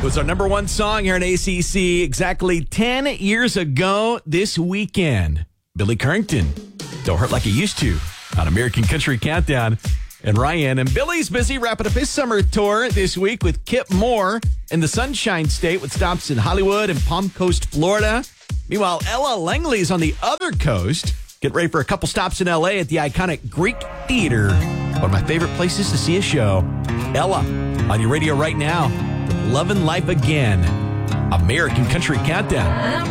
was our number one song here in ACC exactly 10 years ago this weekend. Billy Currington, Don't Hurt Like It Used To, on American Country Countdown. And Ryan and Billy's busy wrapping up his summer tour this week with Kip Moore in the Sunshine State with stops in Hollywood and Palm Coast, Florida. Meanwhile, Ella Langley's on the other coast. Get ready for a couple stops in L.A. at the iconic Greek Theater. One of my favorite places to see a show. Ella, on your radio right now. Lovin' Life Again. American Country Countdown.